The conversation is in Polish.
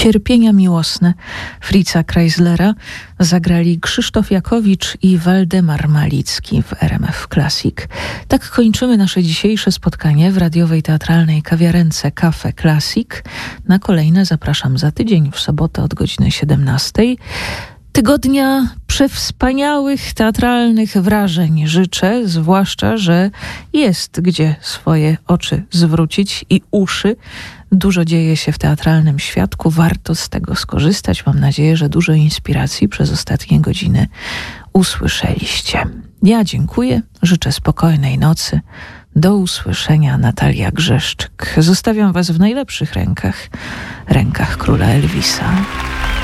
Cierpienia miłosne Fritza Kreislera zagrali Krzysztof Jakowicz i Waldemar Malicki w RMF Classic. Tak kończymy nasze dzisiejsze spotkanie w radiowej teatralnej kawiarence Cafe Classic. Na kolejne zapraszam za tydzień w sobotę od godziny 17. Tygodnia przewspaniałych teatralnych wrażeń życzę, zwłaszcza, że jest gdzie swoje oczy zwrócić i uszy. Dużo dzieje się w teatralnym świadku, warto z tego skorzystać. Mam nadzieję, że dużo inspiracji przez ostatnie godziny usłyszeliście. Ja dziękuję, życzę spokojnej nocy. Do usłyszenia, Natalia Grzeszczyk. Zostawiam was w najlepszych rękach króla Elvisa.